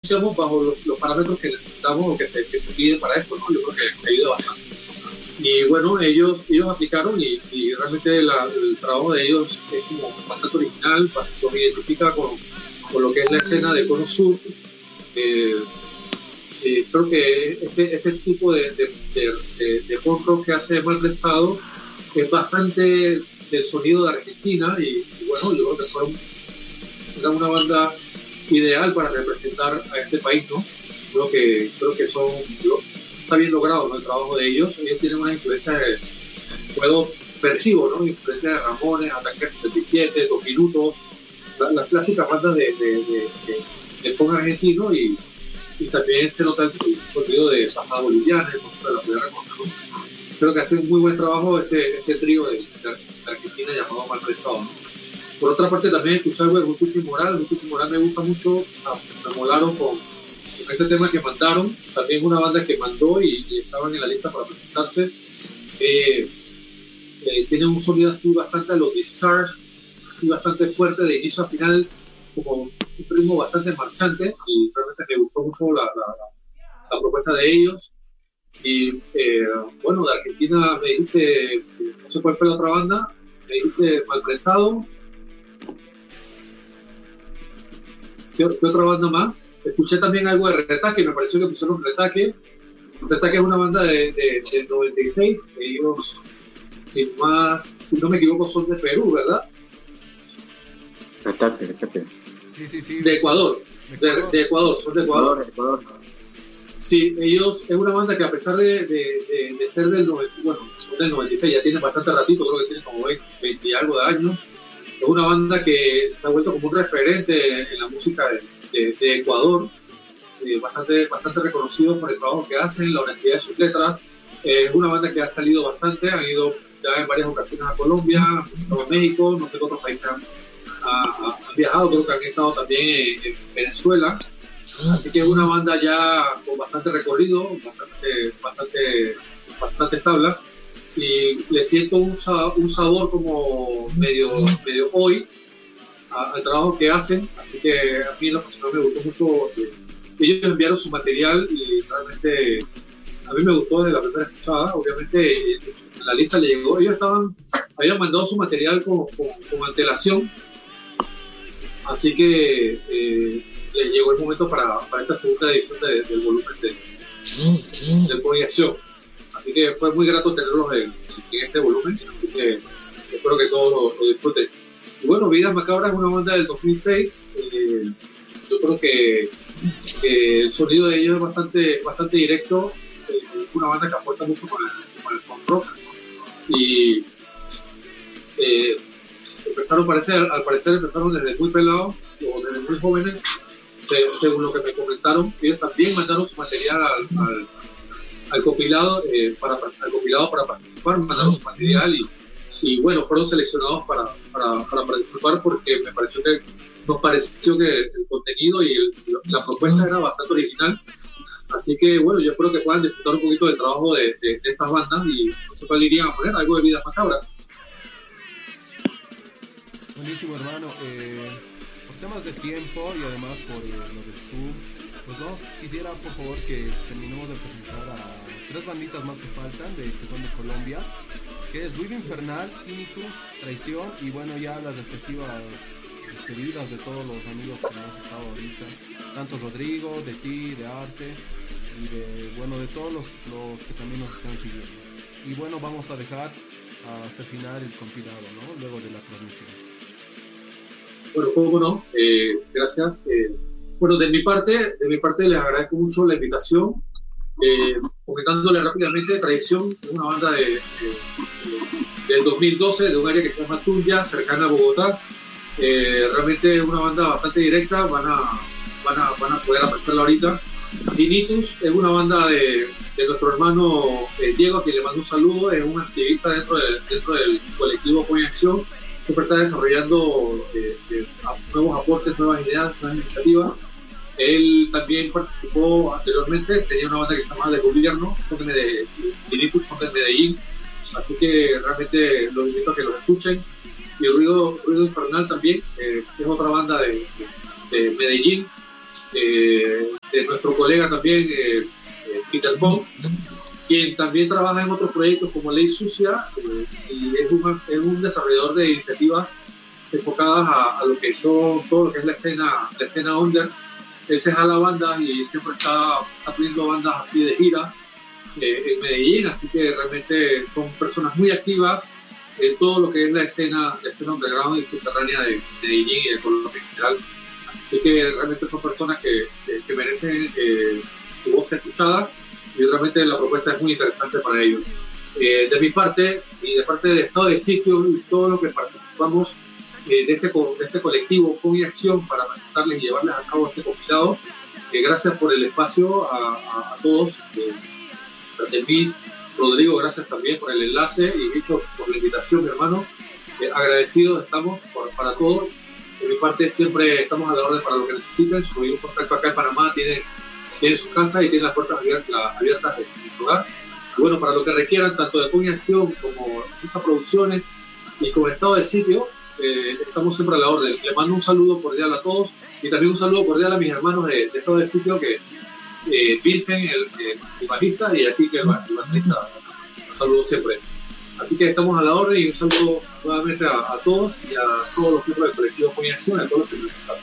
producíamos bajo los parámetros que necesitamos o que se pide para esto, ¿no? Yo creo que ayuda bastante. Y bueno, ellos aplicaron y realmente el trabajo de ellos es como bastante original, los identifica con lo que es la escena de Cono Sur. Creo que este tipo de punk rock que hace Mal Prestado es bastante del sonido de Argentina y bueno, yo creo que era una banda ideal para representar a este país, ¿no? Creo que está bien logrado, ¿no? El trabajo de ellos tienen una influencia percibo, ¿no? Influencia de Ramones, Ataque 77, Dos Minutos, las clásicas bandas de punk argentino y también se nota el sonido de Sajada Boliviana, de la primera cosa, ¿no? Creo que hace un muy buen trabajo este trío de Argentina llamado Mal Prestado, ¿no? Por otra parte también escuché algo de Justicia Moral me gusta mucho, me molaron con ese tema que mandaron, también una banda que mandó y estaban en la lista para presentarse, tiene un sonido así bastante a los Discharge, así bastante fuerte de inicio a final, como un ritmo bastante marchante y realmente me gustó mucho la propuesta de ellos. Y bueno, de Argentina me dijiste, no sé cuál fue la otra banda, me dijiste Mal Prestado. ¿Qué otra banda más? Escuché también algo de Retaque, me pareció que pusieron Retaque. Retaque es una banda del 96, ellos, sin no me equivoco, son de Perú, ¿verdad? Retaque. Sí. De Ecuador. De Ecuador, son de Ecuador. Sí, ellos es una banda que a pesar de ser del 96, ya tiene bastante ratito, creo que tiene como 20 y algo de años. Es una banda que se ha vuelto como un referente en la música de Ecuador, bastante reconocido por el trabajo que hacen, la honestidad de sus letras. Es una banda que ha salido bastante, han ido ya en varias ocasiones a Colombia, a México, no sé qué otros países han viajado, creo que han estado también en Venezuela. Así que es una banda ya con bastante recorrido, bastantes tablas, y le siento un sabor como medio hoy al trabajo que hacen, así que a mí en lo personal me gustó mucho. Ellos enviaron su material y realmente a mí me gustó desde la primera escuchada. Obviamente en la lista le llegó, ellos habían mandado su material con antelación, así que le llegó el momento para esta segunda edición del volumen de Proyección. Así que fue muy grato tenerlos en este volumen, así que espero que todos lo disfruten. Y bueno, Vidas Macabras es una banda del 2006, yo creo que el sonido de ellos es bastante directo, una banda que aporta mucho con el punk rock, y al parecer empezaron desde muy pelados o desde muy jóvenes, según lo que me comentaron. Ellos también mandaron su material al compilado para participar, mandaron su material y bueno, fueron seleccionados para participar porque nos pareció que el contenido y la propuesta era bastante original. Así que bueno, yo espero que puedan disfrutar un poquito del trabajo de estas bandas y no sé cuál irían a poner, algo de Vidas Macabras. Buenísimo, hermano. Por temas de tiempo y además por lo del sur, pues quisiera por favor que terminemos de presentar a 3 banditas más que faltan, que son de Colombia, que es Ruido Infernal, Tinnitus, Traición y bueno, ya las respectivas despedidas de todos los amigos que hemos estado ahorita, tanto Rodrigo, de ti, de Arte y de todos los que también nos están siguiendo. Y bueno, vamos a dejar hasta el final el compilado, ¿no? Luego de la transmisión. Bueno, cómo no, gracias. Bueno, de mi parte les agradezco mucho la invitación. Comentándole rápidamente, Traición es una banda del 2012, de un área que se llama Tuya, cercana a Bogotá. Realmente es una banda bastante directa, van a poder apreciarla ahorita. Tinnitus es una banda de nuestro hermano Diego, a quien le mando un saludo, es un activista dentro del colectivo Coña Acción. Siempre está desarrollando nuevos aportes, nuevas ideas, nuevas iniciativas. Él también participó anteriormente, tenía una banda que se llama De Gobierno, son de Medellín, así que realmente los invito a que los escuchen. Y Ruido Infernal también, es otra banda de Medellín, de nuestro colega también, Peter Pong, quien también trabaja en otros proyectos como Ley Sucia, y es un desarrollador de iniciativas enfocadas a lo que son todo lo que es la escena under. Él se jala bandas y siempre está abriendo bandas así de giras en Medellín, así que realmente son personas muy activas en todo lo que es la escena underground y subterránea de Medellín y de Colombia en general. Así que realmente son personas que merecen su voz escuchada, y realmente la propuesta es muy interesante para ellos. De mi parte y de parte de Estado de Sitio y todo lo que participamos de este colectivo Con y Acción para presentarles y llevarles a cabo este compilado, gracias por el espacio a todos. Luis, Rodrigo, gracias también por el enlace, y Guillo por la invitación, mi hermano. Agradecidos estamos para todo. De mi parte siempre estamos a la orden para lo que necesiten. Soy un contacto acá en Panamá, tiene su casa y tiene las puertas abiertas de mi lugar. Y bueno, para lo que requieran, tanto de Con y Acción como Musa Producciones y como Estado de Sitio, estamos siempre a la orden. Les mando un saludo cordial a todos, y también un saludo cordial a mis hermanos de Estado de Sitio, que Vincent, el bajista, y aquí que el baterista. Un saludo siempre. Así que estamos a la orden, y un saludo nuevamente a todos y a todos los miembros del colectivo Con y Acción, a todos los que nos escuchan.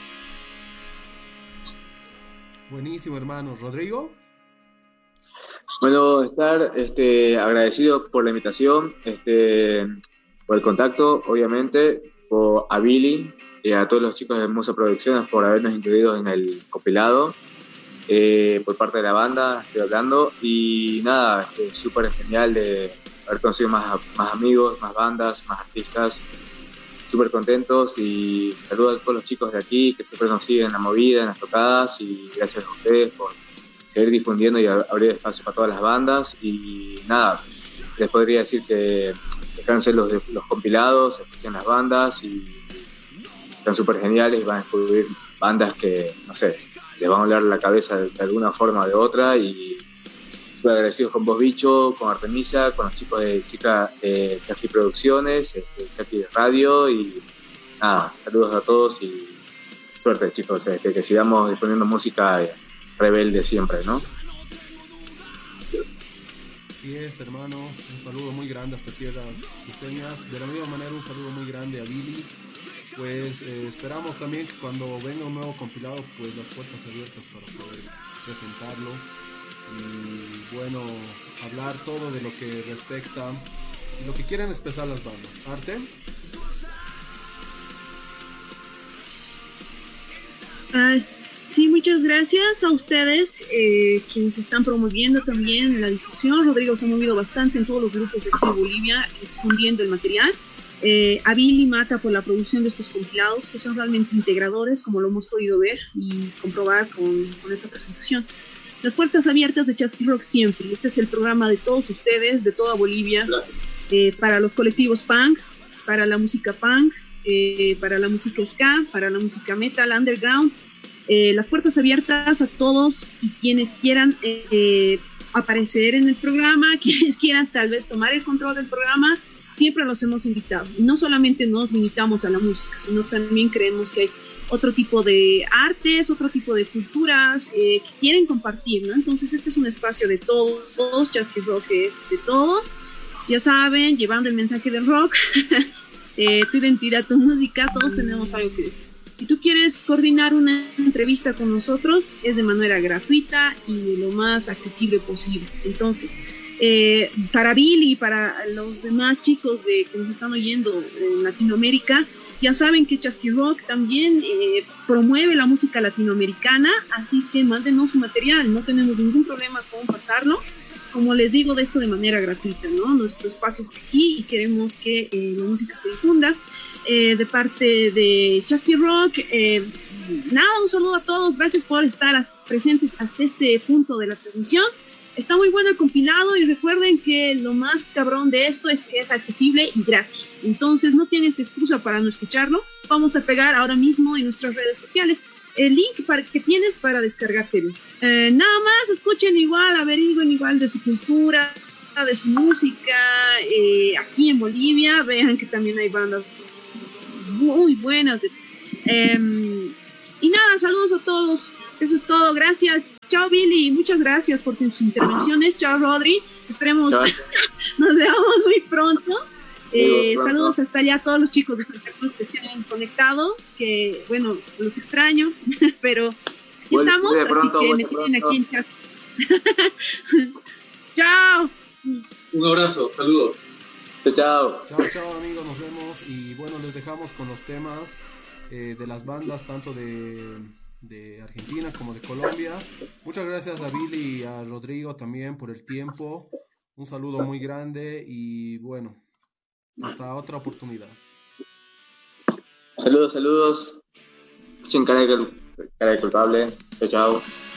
Buenísimo, hermano. ¿Rodrigo? Bueno, estar agradecido por la invitación, por el contacto, obviamente, a Billy y a todos los chicos de Musa Producciones por habernos incluido en el compilado. Por parte de la banda estoy hablando, y nada, súper genial de haber conocido más amigos, más bandas, más artistas, súper contentos, y saludo a todos los chicos de aquí que siempre nos siguen en la movida, en las tocadas, y gracias a ustedes por seguir difundiendo y abrir espacio para todas las bandas. Y nada, les podría decir que descansen los compilados, escuchen las bandas, y están súper geniales, y van a descubrir bandas que, no sé, les van a hablar la cabeza de alguna forma o de otra. Y estoy agradecido con vos, Bicho, con Artemisa, con los chicos de Chaki Producciones, Chaki Radio, y nada, saludos a todos y suerte, chicos, que sigamos disponiendo música rebelde siempre, ¿no? Así es, hermano, un saludo muy grande hasta tierras cruceñas. De la misma manera, un saludo muy grande a Billy. Pues esperamos también que cuando venga un nuevo compilado, pues las puertas abiertas para poder presentarlo, y bueno, hablar todo de lo que respecta y lo que quieren expresar las bandas. ¿Arte? Sí, muchas gracias a ustedes, quienes están promoviendo también la difusión. Rodrigo se ha movido bastante en todos los grupos de aquí de Bolivia, difundiendo el material. A Billy Mata por la producción de estos compilados, que son realmente integradores, como lo hemos podido ver y comprobar con esta presentación. Las puertas abiertas de Chasqui Rock siempre. Este es el programa de todos ustedes, de toda Bolivia, para los colectivos punk, para la música punk, para la música ska, para la música metal, underground. Las puertas abiertas a todos, y quienes quieran aparecer en el programa, quienes quieran tal vez tomar el control del programa, siempre los hemos invitado. Y no solamente nos limitamos a la música, sino también creemos que hay otro tipo de artes, otro tipo de culturas que quieren compartir, ¿no? Entonces este es un espacio de todos, Chasqui Rock es de todos, ya saben, llevando el mensaje del rock, tu identidad, tu música, todos tenemos algo que decir. Si tú quieres coordinar una entrevista con nosotros, es de manera gratuita y lo más accesible posible. Entonces, para Billy y para los demás chicos que nos están oyendo en Latinoamérica, ya saben que Chasqui Rock también promueve la música latinoamericana, así que mándenos su material, no tenemos ningún problema con pasarlo. Como les digo, de esto de manera gratuita, ¿no? Nuestro espacio está aquí y queremos que la música se difunda. De parte de Chasqui Rock, nada, un saludo a todos, gracias por estar presentes hasta este punto de la transmisión. Está muy bueno el compilado, y recuerden que lo más cabrón de esto es que es accesible y gratis. Entonces no tienes excusa para no escucharlo. Vamos a pegar ahora mismo en nuestras redes sociales el link que tienes para descargártelo. Nada más, escuchen igual, averigüen igual de su cultura, de su música. Aquí en Bolivia, vean que también hay bandas muy buenas. Y nada, saludos a todos. Eso es todo, gracias. Chao Billy, muchas gracias por tus intervenciones. Chao Rodri, esperemos nos veamos muy pronto. Saludos hasta allá a todos los chicos de Santa Cruz que se han conectado, que bueno, los extraño, pero aquí estamos, así que me tienen aquí en casa. Chao. Un abrazo, saludos. Chao. Chao amigos, nos vemos y bueno, les dejamos con los temas de las bandas tanto de Argentina como de Colombia. Muchas gracias a Billy y a Rodrigo también por el tiempo. Un saludo muy grande y bueno, hasta otra oportunidad. Saludos. Sin cara de culpable. Chao.